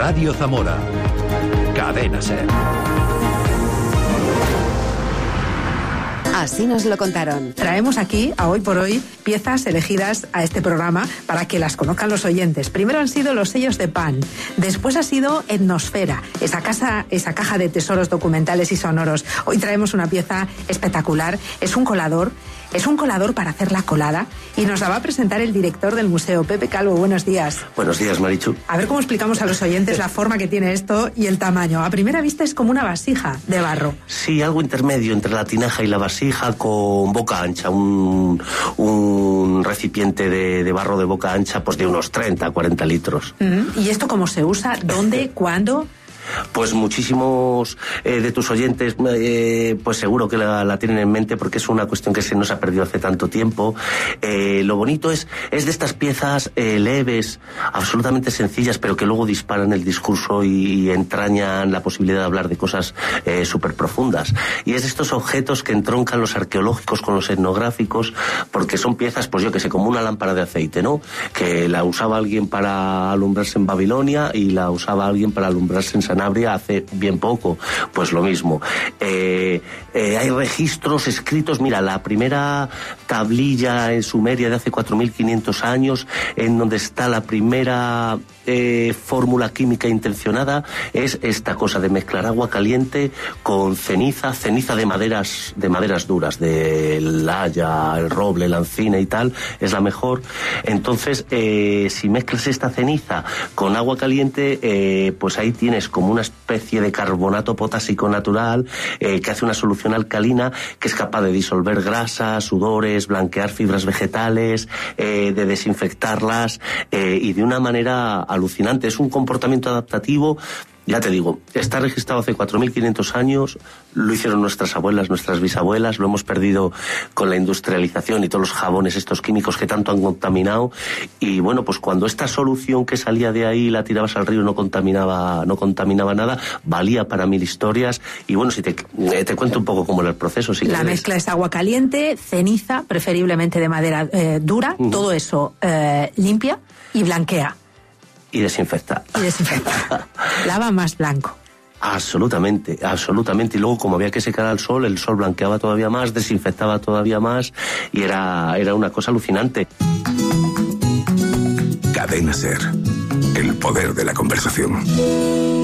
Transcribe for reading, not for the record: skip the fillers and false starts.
Radio Zamora. Cadena SER. Así nos lo contaron. Traemos aquí, a Hoy por Hoy, piezas elegidas a este programa para que las conozcan los oyentes. Primero han sido los sellos de Pan, después ha sido Etnosfera, esa caja de tesoros documentales y sonoros. Hoy traemos una pieza espectacular, es un colador para hacer la colada y nos la va a presentar el director del museo, Pepe Calvo. Buenos días. Buenos días, Marichu. A ver cómo explicamos a los oyentes la forma que tiene esto y el tamaño. A primera vista es como una vasija de barro. Sí, algo intermedio entre la tinaja y la vasija, con boca ancha, un recipiente de barro de boca ancha, pues de unos 30, 40 litros. ¿Y esto cómo se usa? ¿Dónde? ¿Cuándo? Pues muchísimos de tus oyentes pues seguro que la tienen en mente, porque es una cuestión que se nos ha perdido hace tanto tiempo. Lo bonito es de estas piezas leves, absolutamente sencillas, pero que luego disparan el discurso y entrañan la posibilidad de hablar de cosas súper profundas. Y es de estos objetos que entroncan los arqueológicos con los etnográficos, porque son piezas, pues yo que sé, como una lámpara de aceite, ¿no? Que la usaba alguien para alumbrarse en Babilonia y la usaba alguien para alumbrarse en Sanabria hace bien poco. Pues lo mismo. Hay registros escritos, mira, la primera tablilla en Sumeria de hace 4.500 años, en donde está la primera fórmula química intencionada, es esta cosa de mezclar agua caliente con ceniza de maderas duras, de la haya, el roble, la encina y tal, es la mejor. Entonces, si mezclas esta ceniza con agua caliente, pues ahí tienes como una especie de carbonato potásico natural que hace una solución alcalina que es capaz de disolver grasas, sudores, blanquear fibras vegetales, de desinfectarlas y de una manera alucinante. Es un comportamiento adaptativo. Ya te digo, está registrado hace 4.500 años, lo hicieron nuestras abuelas, nuestras bisabuelas, lo hemos perdido con la industrialización y todos los jabones estos químicos que tanto han contaminado. Y bueno, pues cuando esta solución que salía de ahí la tirabas al río, no contaminaba nada, valía para 1000 historias. Y bueno, si te cuento un poco cómo era el proceso. Si la quieres. Mezcla es agua caliente, ceniza, preferiblemente de madera dura, todo eso limpia y blanquea. Y desinfecta. Lava más blanco. Absolutamente. Y luego, como había que secar al sol, el sol blanqueaba todavía más, desinfectaba todavía más, y era una cosa alucinante. Cadena SER. El poder de la conversación.